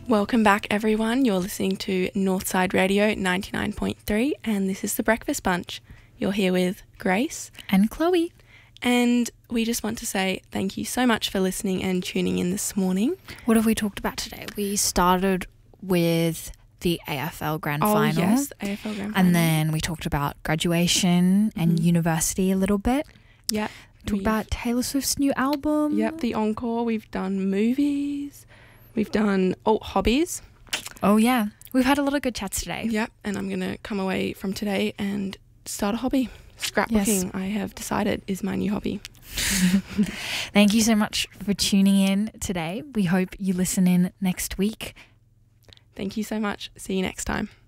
Welcome back, everyone. You're listening to Northside Radio 99.3, and this is The Breakfast Bunch. You're here with Grace and Chloe. And we just want to say thank you so much for listening and tuning in this morning. What have we talked about today? We started with the AFL Grand Final. Yes, AFL Grand Final. And then we talked about graduation and university a little bit. Yep. We talked about Taylor Swift's new album. Yep, the encore. We've done movies. We've done hobbies. Oh, yeah. We've had a lot of good chats today. Yep, and I'm going to come away from today and start a hobby. Scrapbooking, yes. I have decided, is my new hobby. Thank you so much for tuning in today. We hope you listen in next week. Thank you so much. See you next time.